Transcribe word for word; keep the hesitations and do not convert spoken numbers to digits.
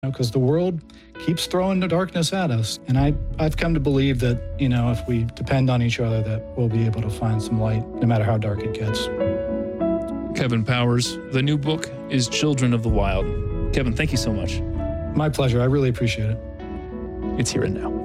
because the world keeps throwing the darkness at us. And I, I've come to believe that, you know, if we depend on each other, that we'll be able to find some light, no matter how dark it gets. Kevin Powers, the new book is Children of the Wild. Kevin, thank you so much. My pleasure. I really appreciate it. It's Here and Now.